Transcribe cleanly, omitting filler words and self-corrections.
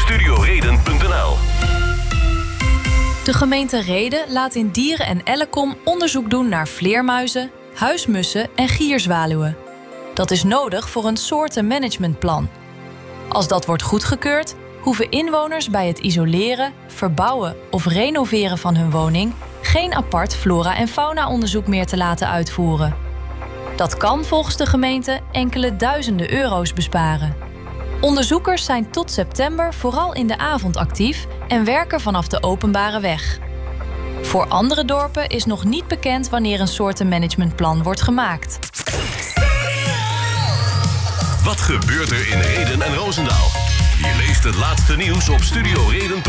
studioreden.nl. De gemeente Rheden laat in Dieren en Ellecom onderzoek doen naar vleermuizen, huismussen en gierzwaluwen. Dat is nodig voor een soortenmanagementplan. Als dat wordt goedgekeurd, hoeven inwoners bij het isoleren, verbouwen of renoveren van hun woning geen apart flora- en fauna-onderzoek meer te laten uitvoeren. Dat kan volgens de gemeente enkele duizenden euro's besparen. Onderzoekers zijn tot september vooral in de avond actief en werken vanaf de openbare weg. Voor andere dorpen is nog niet bekend wanneer een soortenmanagementplan wordt gemaakt. Wat gebeurt er in Rheden en Roosendaal? Je leest het laatste nieuws op studioreden.nl.